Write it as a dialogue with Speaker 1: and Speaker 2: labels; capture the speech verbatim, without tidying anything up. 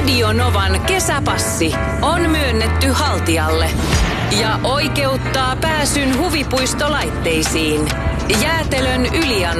Speaker 1: Radio Novan kesäpassi on myönnetty haltijalle ja oikeuttaa pääsyn huvipuistolaitteisiin. Jäätelön Ylian